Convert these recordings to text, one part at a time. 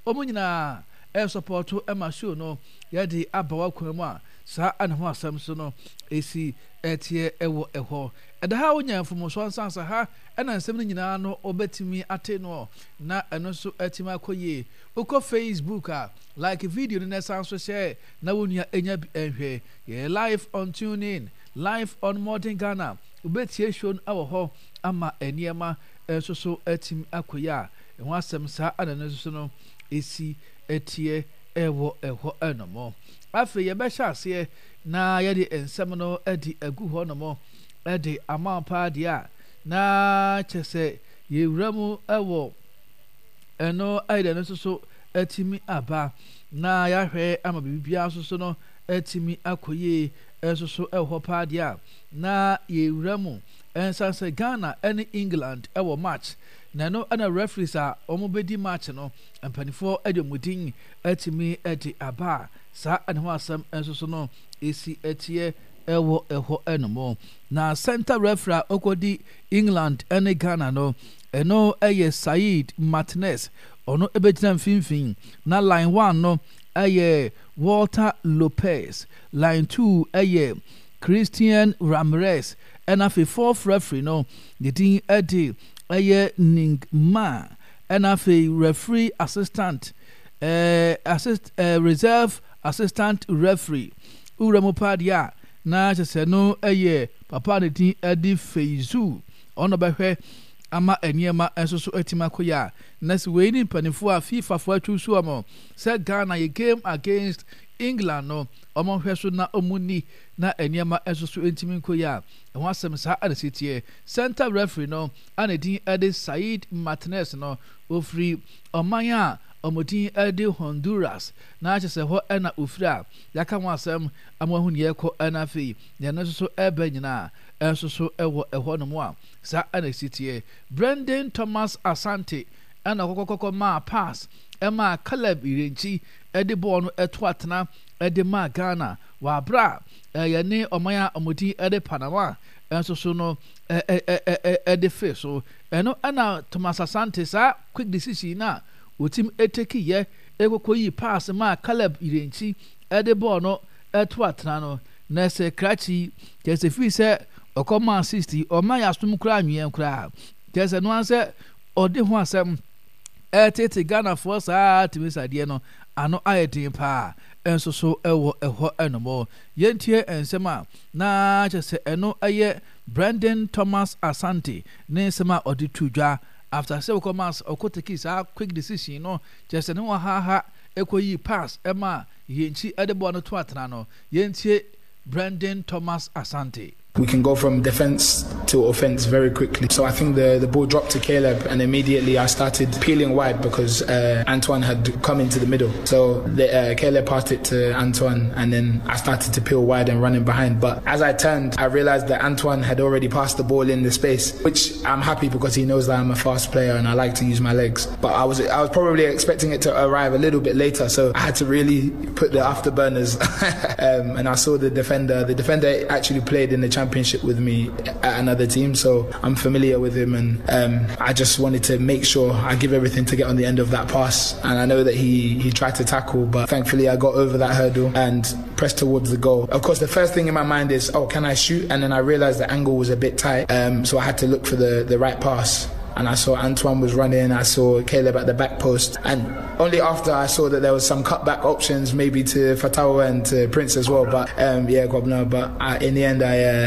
omunyina support Emma show no yadi abawa kwemu sa ana ho asam so no esi etie ewo eho eda ha onya mfumo so ansansa ha ena nsem no nyina no obetimi ate no na eno so atimi akoye uko Facebook like video no nesa so share na wonua enya enhwe ye live on TuneIn live on Modern Ghana obetie show no awo ho ama eniema so atimi akoya eho asem sa ana no so no esi etie ewo eho enomo afi ye be hyase na ye de ensem no edi agu ho nomo edi amampa dia na chese ye wuramu ewo eno aide no so atimi aba na ya hwe ama bibia so no atimi akoye so eho pa dia na ye wuramu ensanse Ghana and England ewo match na no ana referees a omobedi match no ampanifo edemudin atimi edi aba sa anho asam enso no esi etie ewo eho enomo na center referee okodi England and Ghana no eno eye Said Martinez ono ebegina mfimfin na line 1 no eye Walter Lopez line 2 eye Christian Ramirez and afi fourth referee no the din edi eye Ningma and afi referee assistant reserve assistant referee uramopadia na chese no eye papa ne din edi Feizu ono behwe ama eniema enso so etima koya na se we ni panifo a FIFA fo atwusu amo se Ghana ye game against England no omo hwe so na omuni na eniema enso so etimi koya ehwa asem sa adesitie center referee no anedin edi Said Martinez no ofri omanya omodin edi Honduras na chese ho ena ofra yaka ho asem amahunu ye ko ena fi ne no so ebe nyina enso so ewo eho no mo a sa adesitie Brendan Thomas Asante ana kokokoko ma pass ema Caleb Irenchi edi ball no eto atena edi ma Ghana wa bra yene omanya omodin edi Panama enso so no edi fe so eno ana Thomas Asante sa quick decision na otim eteki ye ekokoyi pass ma Caleb Irenchi edi ball no eto atena no na se krachi kese fi se okoma 60 oma yasum kura anwen kura kese no anse odi ho asem etete Ghana for sa timisa de no ano ayedin pa enso so ewo eho enomo yentie ensema na kese eno aye Brendan Thomas Asante ne nsema odi tudwa after say commerce okoteki sa quick decision no kese no ha ekoyi pass ema yenchi edebo no to atena no yentie Brendan Thomas Asante. We can go from defense to offense very quickly. So I think the ball dropped to Caleb and immediately I started peeling wide because Antoine had come into the middle. So Caleb passed it to Antoine and then I started to peel wide and running behind. But as I turned, I realized that Antoine had already passed the ball in the space, which I'm happy because he knows that I'm a fast player and I like to use my legs. But I was probably expecting it to arrive a little bit later, so I had to really put the afterburners. And I saw the defender. The defender actually played in the championship with me at another team, so I'm familiar with him, and I just wanted to make sure I give everything to get on the end of that pass. And I know that he tried to tackle, but thankfully I got over that hurdle and pressed towards the goal. Of course, the first thing in my mind is, oh, can I shoot? And then I realized the angle was a bit tight, so I had to look for the right pass. And I saw Antoine was running, I saw Caleb at the back post, and only after I saw that there was some cutback options, maybe to Fatawa and to Prince as well, but Gobner. But in the end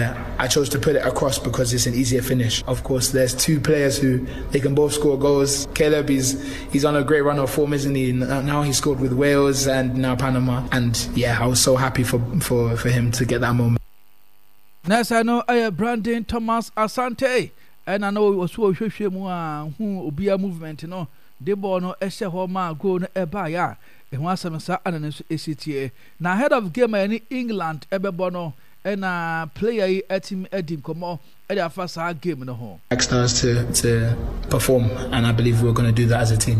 I chose to put it across because it's an easier finish. Of course, there's two players who they can both score goals. Caleb he's on a great run of form, isn't he? Now he scored with Wales and now Panama, and I was so happy for him to get that moment. Next I know Brendan Thomas Asante. And I know it was so who obia movement no de ball no ehye ho ma go no eba ya e ho asem sa ananeso esitie na ahead of game any England ebebo no na player team edim komo e da fa sa game no ho stars to perform, and I believe we're going to do that as a team.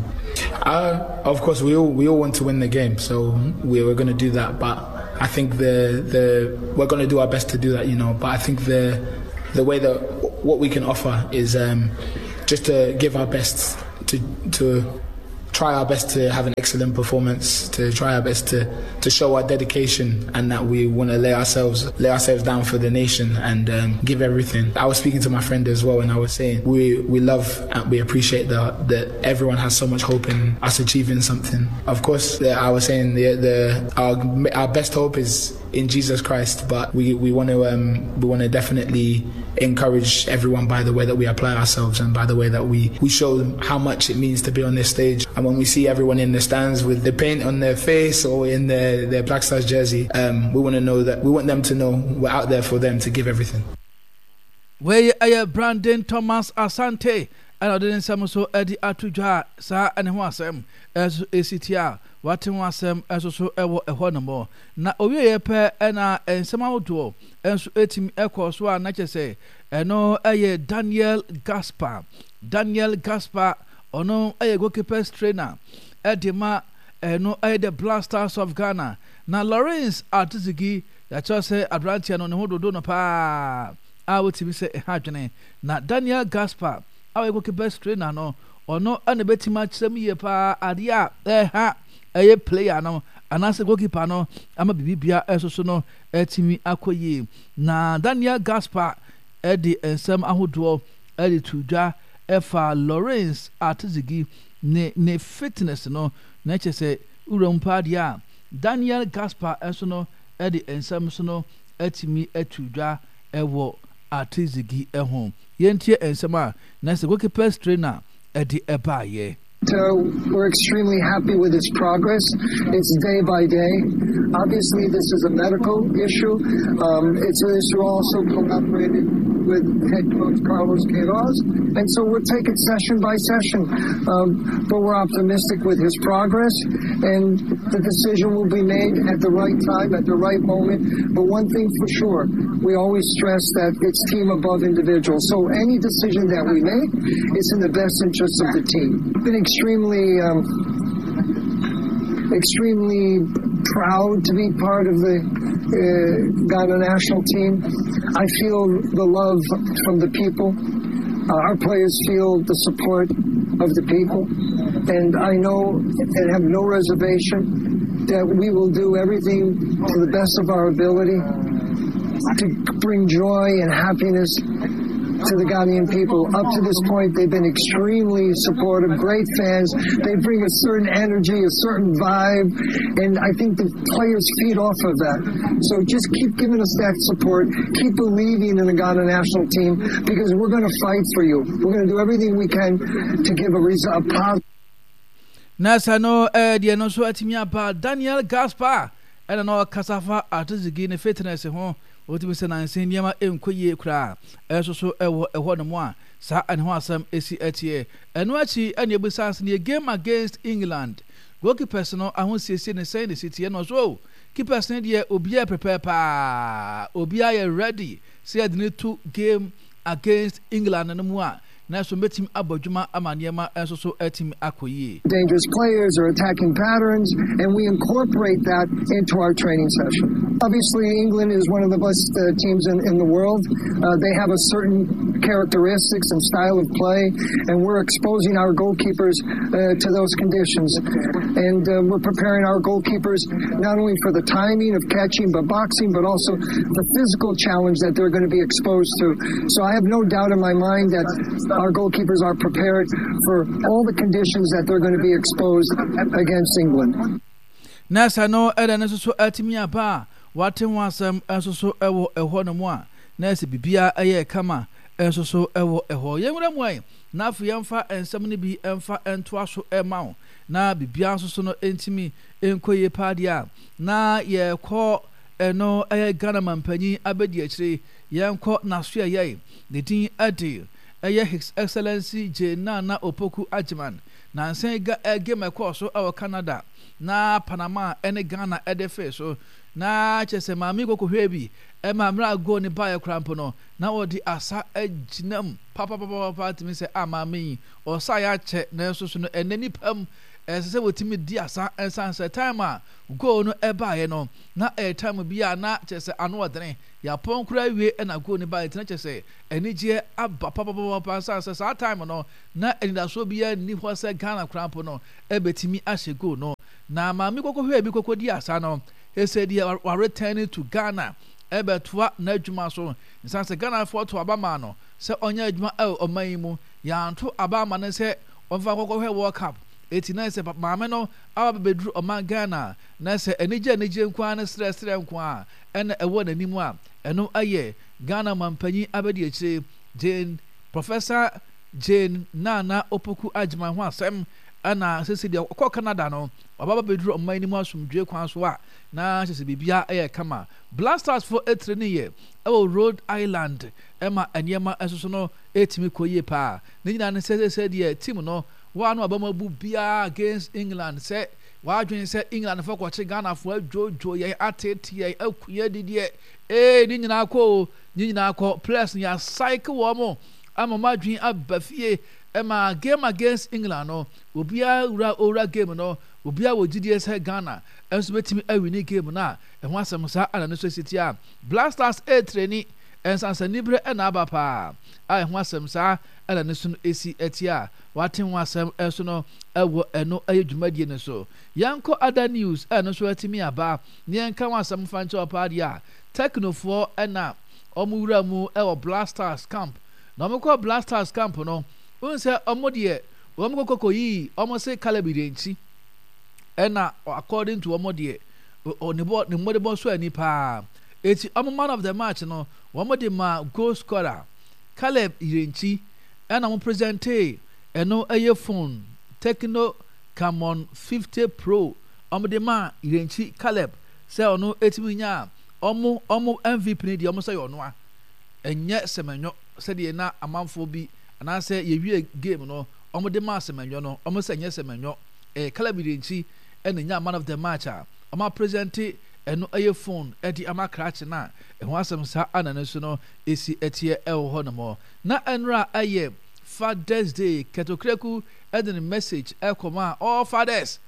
Of course we all want to win the game, so we're going to do that, but I think we're going to do our best to do that, but I think the way that what we can offer is just to give our best to try our best to have an excellent performance, to try our best to show our dedication and that we want to lay ourselves down for the nation and give everything. I was speaking to my friend as well, and I was saying we love and we appreciate that everyone has so much hope in us achieving something. Of course, I was saying our best hope is in Jesus Christ, but we want to definitely encourage everyone by the way that we apply ourselves and by the way that we show them how much it means to be on this stage. And when we see everyone in the stands with the paint on their face or in their Black Stars jersey, we want them to know we're out there for them to give everything. Where Brandon Thomas Asante and I didn't say so Eddie Atuja sa and wasem as ACTR what wasem as also a honor na owie pe na ensema odo enso etim ekọ so a na chese eno Daniel Gaspar ono goalkeepers trainer edema eno the Black Stars of Ghana na Lawrence Atizigi ya chose Adrantia no ne hododo no pa a wotimi se hadwene na Daniel Gaspar goalkeepers trainer no ono ana betima kyerem ye pa ade a player no anase goalkeeper no ama bibia esoso no etimi akoyi na Daniel Gaspar edi ensem ahodo edi tudwa efa Lawrence Atizigi ne fitness no na chese urompa dia Daniel Gaspar eso no edi ensem so no etimi atudwa ewo Atizigi ehom yentie ensema na se goalkeepers trainer edi ebaye. We're extremely happy with its progress. It's day by day. Obviously, this is a medical issue. It's an issue also collaborated with head coach Carlos Queiroz. And so we'll take it session by session. But we're optimistic with his progress. And the decision will be made at the right time, at the right moment. But one thing for sure, we always stress that it's team above individual. So any decision that we make is in the best interest of the team. Been extremely proud to be part of the Ghana national team. I feel the love from the people. Our players feel the support of the people. And I know and have no reservation that we will do everything to the best of our ability to bring joy and happiness to the Ghanaian people. Up to this point, they've been extremely supportive, great fans. They bring a certain energy, a certain vibe, and I think the players feed off of that. So just keep giving us that support. Keep believing in the Ghana national team because we're going to fight for you. We're going to do everything we can to give a positive. Nasa no no so atimi aba Daniel Gaspar and no Kasafa Atizigi ne fitness ho wotimi se na nsen niam enkoye kura so eho no mo a sa an ho asam esi atie eno achi ane ebusas ne game against England goalkeepers no ahosiesie ne say ne sitie no so keepers ne de obia prepare pa obia ye ready say de to game against England no mo a na so metim abodwuma amaniema enso so etim akoyi. Dangerous players or attacking patterns, and we incorporate that into our training session. Obviously, England is one of the best teams in the world. They have a certain characteristics and style of play, and we're exposing our goalkeepers to those conditions. And we're preparing our goalkeepers not only for the timing of catching, but boxing, but also the physical challenge that they're going to be exposed to. So I have no doubt in my mind that our goalkeepers are prepared for all the conditions that they're going to be exposed against England. Nasa no eda so atimi aba waten wasam so ewo eho no mo a nasa bibia eye kama so ewo eho yenwura mo ai na afu yemfa ensam ne bi emfa ento aso emawo na bibia so no entimi enkoye padia na ye kɔ eno Ghana mampanyi abedi akire yenkɔ naso ye the din ade His Excellency J. Nana Opoku Ajiman na nsen game so our Canada na Panama ene Ghana edefe so na chese mami go kohwe bi e mamra go ni ba krampo no na odi asa aginam papa timi se amami o sa ya che na so no enani pam ɛsɛ sɛ wɔtumi di asa ɛnsan sɛ time a goal no ɛbaeɛ no na time bi a na kyerɛ sɛ ano ɔdene yɛapɔn koraa wie ɛna goal no baeɛ tena kyerɛ sɛ anigyeɛ aba papapapa nsan sɛ saa time no na anidasoɔ biara nni hɔ sɛ Ghana koraa mpo no ɛbɛtumi ahyɛ goal no na maame kɔkɔhwɛ bi kɔkɔ di asa no ɛsɛ deɛ wareturn to Ghana ɛbɛtoa n'adwuma so nsan sɛ Ghanafoɔ to aba maa no sɛ ɔnyɛ adwuma ɛwɔ ɔman yi mu yɛanto aba ama no sɛ ɔmfa kɔkɔhwɛ World Cup 89 sɛ maame no aba bɛduru ɔman Ghana na sɛ anigye nko a ne serɛ nko a ɛna ɛwɔ n'anim a ɛno ayɛ Ghana mampanyin abɛdi akyire Professor Jane Nana Opoku Agyeman ho asɛm ɛna sɛsi deɛ ɔkɔ Canada no ɔbaba bɛduru ɔman no mu asomdwe kwan so a na kyerɛ sɛ biribia ɛyɛ kama Blasters for etire ne yɛ ɛwɔ Rhode Island ɛma nneɛma ɛso so no ɛtumi kɔ yie paa ne nyinaa ne sɛ deɛ team no wɔn ano abamabu biara against England sɛ wɔadwene sɛ England fɔ kɔkye Ghanafoɔ adwoodwo yɛn atete yɛn akuya didiɛ ne nyinaa kɔ players no yɛacycle wɔn mo ama mo adwene aba fie ɛma game against England no obiara owura game no obiara wɔ gyidie sɛ Ghana ɛnso bɛtumi awini game no a ɛho asɛm saa ana no so siti a Blasters training ɛnsansanibere ɛna aba paa a ɛho asɛm saa ɛna ne so no esi ɛti a waten ho asɛm ɛso no ɛwɔ ɛno ɛyɛ dwumadie no so yɛnkɔ other news ɛno so ɛtumi aba ne yɛnka ho asɛm fa nkyɛw paa deɛ a Teknofoɔ ɛna ɔmo wura mu ɛwɔ Blasters camp na ɔmo kɔ Blasters camp no wɔn sɛ ɔmo deɛ ɔmo kɔkɔ yi ɔmo se Caleb Irenchi ɛna according to ɔmo deɛ ne mmɔde bɔ so ani paa eti ɔmo man of the match no wɔn de ma goal scorer Caleb Irenchi ɛna mo presente ɛno ɛyɛ phone Tecno Camon 50 Pro ɔmo de ma Irenchi Caleb sɛ ɔno etimi nya ɔmo MVP ne deɛ ɔmo sɛ yɛ ɔno a ɛnyɛ sɛmɛnyo sɛdeɛ na amanfoɔ bi anaasɛ yɛwie game no ɔmo de ma sɛmɛnyo no ɔmo sɛ nyɛ sɛmɛnyo Caleb Irenchi ɛna nya man of the match a ɔmo presente ɛno ɛyɛ phone ɛde ama krakye na ɛho asɛm saa ana ne so no esi ɛteɛ ɛwɔ hɔ nom na ɛnora ɛyɛ Father's Day Ketokreku ɛde ne message ɛkɔma all fathers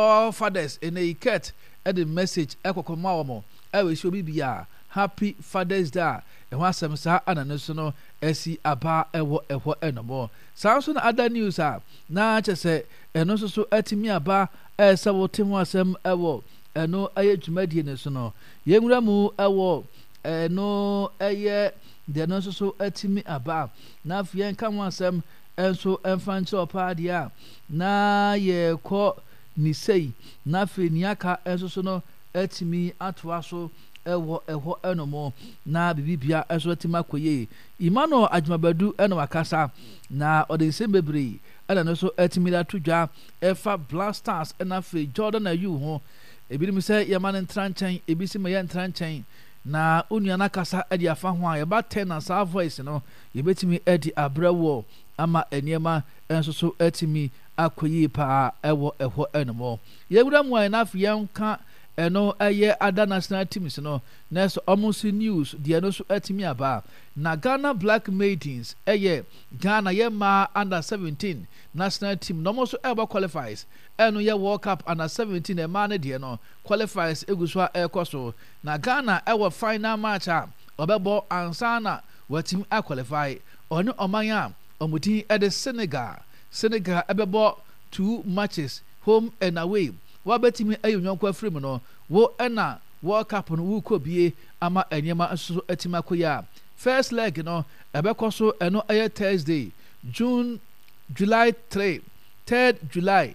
ɛna iket ɛde message ɛkɔkɔma wɔn ɛwɔ esi obi bia Happy Father's Day ɛho asɛm saa ana ne so no esi aba ɛwɔ ɛhɔ ɛnom saa nso na other news a na kyɛ sɛ ɛno nso so ɛtumi aba ɛsɛ wɔte ho asɛm ɛwɔ ɛno ɛyɛ dwumadie ne so no yɛnwura mu ɛwɔ ɛno ɛyɛ deɛ no nso so atumi aba na afei yɛnka ho asɛm ɛnso ɛmfa nkyerɛ paa deɛ a na yɛkɔ ne sei na afei niaka ɛnso so no atumi atoa so ɛwɔ ɛhɔ ɛnom na bibibia ɛnso atumi akɔ yie Emmanuel Adwumabadu ɛna wakasa na ɔde nsɛm bebree ɛna no so atumi ato dwa ɛfa Blasters ɛna afei Jordan Ayew ho ebinom sɛ yɛma no ntra nkyɛn ebi si ma yɛ ntra nkyɛn na onua no kasa ɛde afa ho a yɛba 10 na saa voice no yɛbɛtumi ɛde abrɛ wɔ ama nneɛma ɛnso so atumi akɔ yie paa ɛwɔ ɛhɔ ɛnom yɛwura mu a yɛnafe yɛnka ɛno ɛyɛ ada national teams no na ɛsɛ ɔmo nso news deɛ no so atumi aba na Ghana Black Maidens ɛyɛ Ghana yɛ mmaa under 17 national team na ɔmo nso ɛbɔ qualifies ɛno yɛ World Cup under 17 ɛmaa no deɛ no qualifies egu so a ɛkɔ so na Ghana ɛwɔ final match a ɔbɛbɔ ansa na wɔatumi aqualify ɔne ɔman a ɔmo din ɛde Senegal ɛbɛbɔ 2 matches home and away wabɛtumi ɛyɛ nyɔnko afiri mu no wo ɛna World Cup no wukɔ bie ama nneɛma nso atumi akɔ yie a first leg no ɛbɛkɔ so ɛno ɛyɛ Thursday July 3rd July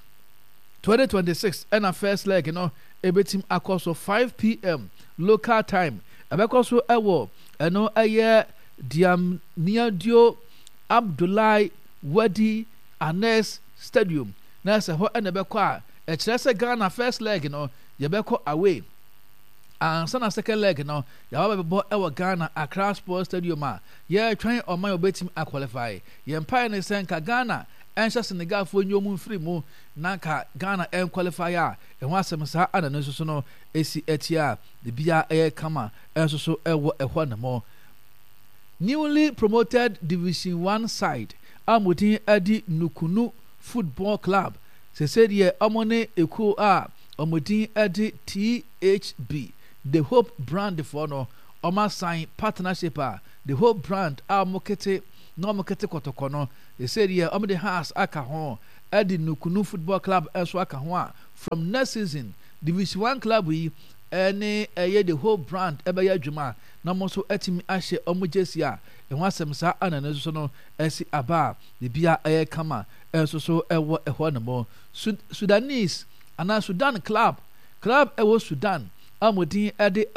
2026 ɛna first leg no ɛbɛtumi akɔ so 5 p.m. local time ɛbɛkɔ so ɛwɔ ɛno ɛyɛ Diamniadio Abdoulaye Wade Anes Stadium na sɛ hɔ ɛna ɛbɛkɔ a ɛkyerɛ sɛ Ghana first leg no yɛbɛkɔ away ansa na second leg no yɛaba bɛbɔ ɛwɔ Ghana Accra Sports Stadium a yɛretwɛn ɔman yɛbɛtumi aqualify yɛmpae ne sɛ nka Ghana ɛnhyɛ Senegalfoɔ nyɛ ɔmo mfiri mu na nka Ghana ɛnqualify a ɛho asɛm saa ana no nso so no ɛsi ɛti a bibia ɛyɛ kama ɛnso so ɛwɔ ɛhɔ ne mo newly promoted Division 1 side a modin ɛdi Nukunu Football Club se said ye omone eku a omodin edi THB the Hope brand for no oma sign partnership a the Hope brand a mokete no mokete kotokono they said ye omde has aka ho edi Nukunu Football Club enso aka ho a from next season Division 1 club we any the Hope brand ebe ya dwuma na mo so etimi ahye omojesi a ehwa asem sa anane so no esi aba de bia kama enso so ewo ehwo ne mo Sudanese ana Sudan club ewo Sudan amodin ede